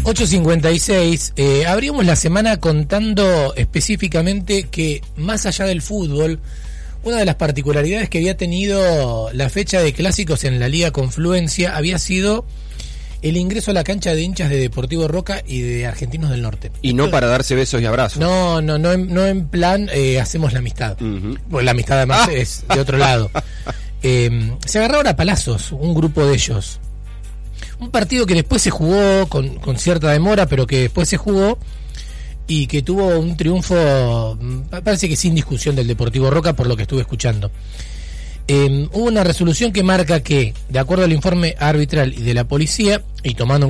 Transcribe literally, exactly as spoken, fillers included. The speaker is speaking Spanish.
ocho cincuenta y seis, eh, abrimos la semana contando específicamente que más allá del fútbol, una de las particularidades que había tenido la fecha de clásicos en la Liga Confluencia había sido el ingreso a la cancha de hinchas de Deportivo Roca y de Argentinos del Norte. Y no para darse besos y abrazos. No, no, no en, no en plan eh, hacemos la amistad. Uh-huh. Pues la amistad además ah. es de otro lado. Eh, se agarraron a palazos un grupo de ellos. Un partido que después se jugó con, con cierta demora, pero que después se jugó y que tuvo un triunfo, parece que sin discusión, del Deportivo Roca, por lo que estuve escuchando. Eh, hubo una resolución que marca que, de acuerdo al informe arbitral y de la policía, y tomando